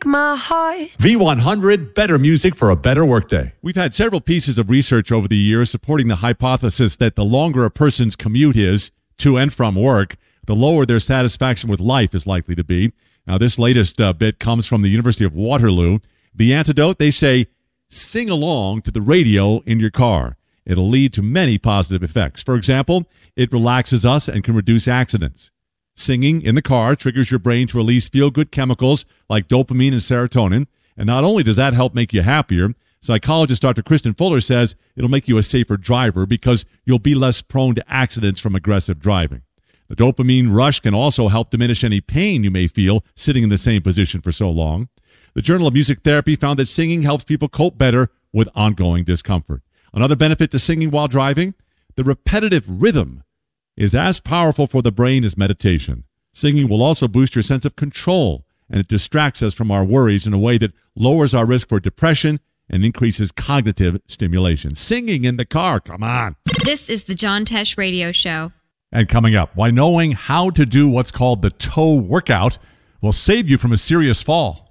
break my heart. V100, better music for a better workday. We've had several pieces of research over the years supporting the hypothesis that the longer a person's commute is to and from work, the lower their satisfaction with life is likely to be. Now, this latest bit comes from the University of Waterloo. The antidote, they say, sing along to the radio in your car. It'll lead to many positive effects. For example, it relaxes us and can reduce accidents. Singing in the car triggers your brain to release feel-good chemicals like dopamine and serotonin. And not only does that help make you happier, psychologist Dr. Kristen Fuller says it'll make you a safer driver because you'll be less prone to accidents from aggressive driving. The dopamine rush can also help diminish any pain you may feel sitting in the same position for so long. The Journal of Music Therapy found that singing helps people cope better with ongoing discomfort. Another benefit to singing while driving, the repetitive rhythm is as powerful for the brain as meditation. Singing will also boost your sense of control, and it distracts us from our worries in a way that lowers our risk for depression and increases cognitive stimulation. Singing in the car, come on. This is the John Tesh Radio Show. And coming up, why knowing how to do what's called the toe workout will save you from a serious fall.